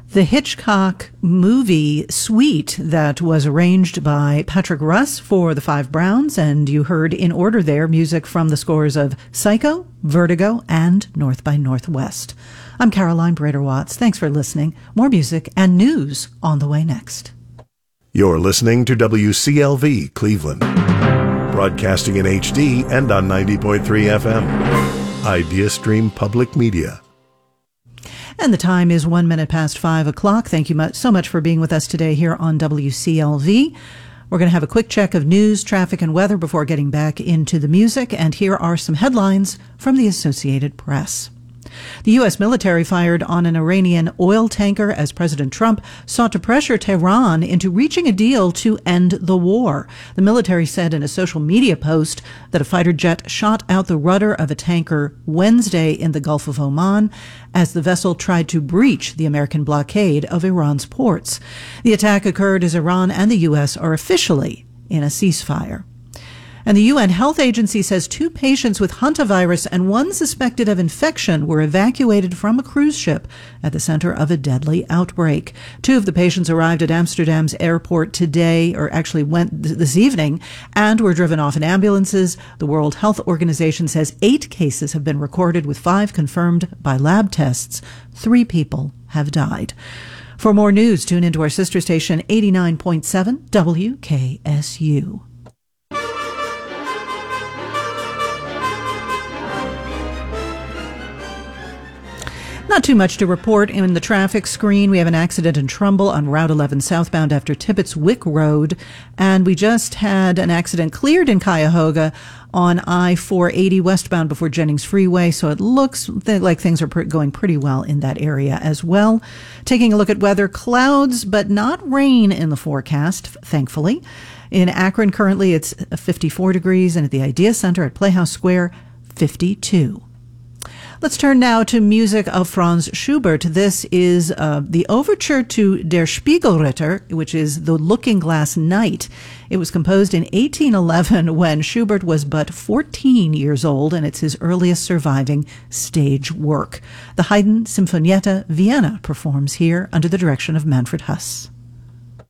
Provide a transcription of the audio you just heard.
The Hitchcock movie suite that was arranged by Patrick Russ for the Five Browns, and you heard in order there music from the scores of Psycho, Vertigo, and North by Northwest. I'm Caroline Brader-Watts. Thanks for listening. More music and news on the way next. You're listening to WCLV Cleveland, broadcasting in HD and on 90.3 FM. IdeaStream Public Media. And the time is 1 minute past 5 o'clock. Thank you so much for being with us today here on WCLV. We're going to have a quick check of news, traffic, and weather before getting back into the music. And here are some headlines from the Associated Press. The U.S. military fired on an Iranian oil tanker as President Trump sought to pressure Tehran into reaching a deal to end the war. The military said in a social media post that a fighter jet shot out the rudder of a tanker Wednesday in the Gulf of Oman as the vessel tried to breach the American blockade of Iran's ports. The attack occurred as Iran and the U.S. are officially in a ceasefire. And the UN Health Agency says 2 patients with hantavirus and 1 suspected of infection were evacuated from a cruise ship at the center of a deadly outbreak. 2 of the patients arrived at Amsterdam's airport today, or actually went this evening, and were driven off in ambulances. The World Health Organization says 8 cases have been recorded, with 5 confirmed by lab tests. 3 people have died. For more news, tune into our sister station 89.7 WKSU. Not too much to report in the traffic screen. We have an accident in Trumbull on Route 11 southbound after Tippett's Wick Road. And we just had an accident cleared in Cuyahoga on I-480 westbound before Jennings Freeway. So it looks like things are going pretty well in that area as well. Taking a look at weather, clouds, but not rain in the forecast, thankfully. In Akron, currently it's 54 degrees, and at the Idea Center at Playhouse Square, 52. Let's turn now to music of Franz Schubert. This is the overture to Der Spiegelritter, which is the Looking Glass Knight. It was composed in 1811 when Schubert was but 14 years old, and it's his earliest surviving stage work. The Haydn Sinfonietta Vienna performs here under the direction of Manfred Huss.